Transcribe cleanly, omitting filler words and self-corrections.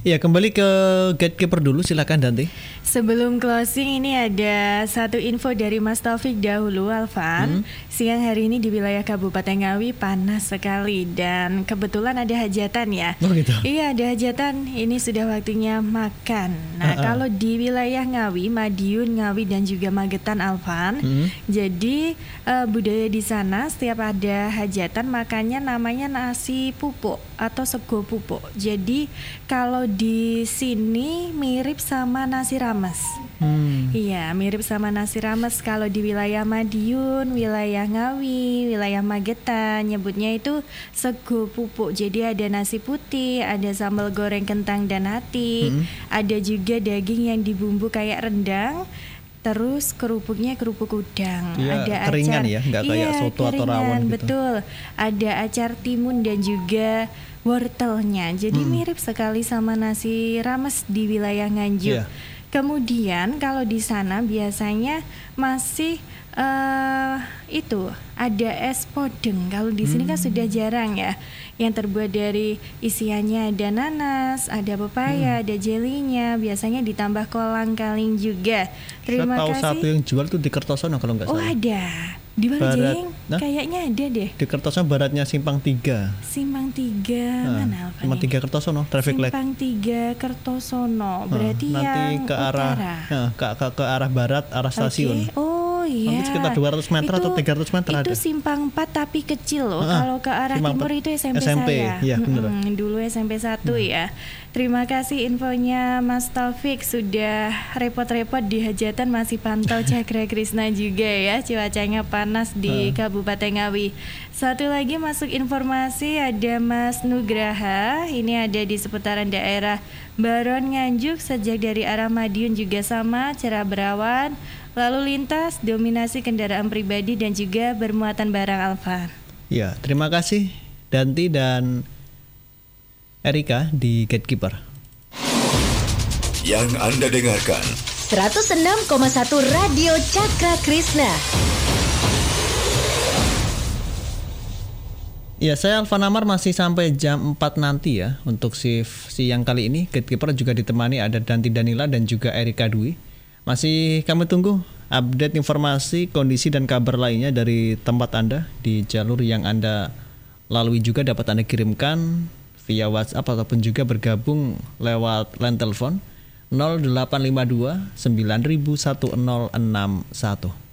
Ya, kembali ke Gatekeeper dulu, silakan Danti. Sebelum closing ini ada satu info dari Mas Taufik dahulu, Alvan. Siang hari ini di wilayah Kabupaten Ngawi panas sekali dan kebetulan ada hajatan ya. Oh gitu. Iya, ada hajatan. Ini sudah waktunya makan. Nah, kalau di wilayah Ngawi, Madiun, Ngawi dan juga Magetan, Alvan. Jadi budaya di sana setiap ada hajatan makannya namanya nasi pupuk atau sego pupuk. Jadi kalau di sini mirip sama nasi rames. Iya, mirip sama nasi rames. Kalau di wilayah Madiun, wilayah Ngawi, wilayah Magetan nyebutnya itu sego pupuk. Jadi ada nasi putih, ada sambal goreng kentang dan hati, ada juga daging yang dibumbu kayak rendang. Terus kerupuknya kerupuk udang, ya, ada keringan acar, ya, nggak kayak soto atau rawon gitu. Betul, ada acar timun dan juga wortelnya. Jadi mirip sekali sama nasi rames di wilayah Nganjuk. Yeah. Kemudian kalau di sana biasanya masih itu ada es podeng. Kalau di sini kan sudah jarang ya. Yang terbuat dari isiannya ada nanas, ada pepaya, ada jelinya. Biasanya ditambah kolang-kaling juga. Terima Saya tahu kasih. satu yang jual tuh di Kertosono kalau nggak Oh salah. ada. Di Barat, kayaknya ada deh. Di Kertosono baratnya Simpang 3. Simpang 3 mana Alvan? Simpang 3 Kertosono, traffic light. Simpang 3 Kertosono. Berarti nanti yang ke arah ke arah barat, arah stasiun. Oh iya. Nanti sekitar 200 meter atau 300 meter itu ada. Itu Simpang 4 tapi kecil loh. Kalau ke arah timur itu SMP saya. Iya, benar. Dulu SMP 1 ya. Terima kasih infonya Mas Taufik. Sudah repot-repot di hajatan masih pantau Cakra Krisna juga ya. Cuacanya panas di Kabupaten Ngawi. Satu lagi masuk informasi ada Mas Nugraha. Ini ada di seputaran daerah Baron Nganjuk. Sejak dari arah Madiun juga sama, cerah berawan. Lalu lintas, dominasi kendaraan pribadi dan juga bermuatan barang, Alvan. Ya, terima kasih Danti dan Erika di Gatekeeper. Yang Anda dengarkan 106,1 Radio Cakra Krisna. Ya, saya Alvan Amar masih sampai jam 4 nanti ya untuk shift siang kali ini. Gatekeeper juga ditemani ada Danti Danila dan juga Erika Dwi. Masih kami tunggu update informasi, kondisi dan kabar lainnya dari tempat Anda di jalur yang Anda lalui juga dapat Anda kirimkan via WhatsApp ataupun juga bergabung lewat line telepon 0852 9000 1061.